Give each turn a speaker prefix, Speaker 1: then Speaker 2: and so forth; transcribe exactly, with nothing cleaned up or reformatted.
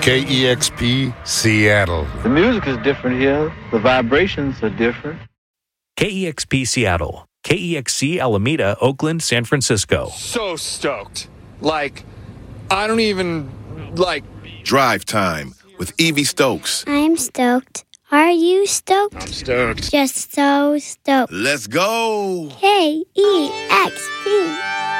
Speaker 1: K E X P, Seattle.
Speaker 2: The music is different here. The vibrations are different.
Speaker 3: K E X P Seattle, K E X C Alameda, Oakland, San Francisco.
Speaker 4: So stoked. Like, I don't even, like...
Speaker 5: Drive Time with Evie Stokes.
Speaker 6: I'm stoked. Are you stoked?
Speaker 4: I'm stoked.
Speaker 6: Just so stoked.
Speaker 5: Let's go.
Speaker 6: K E X P.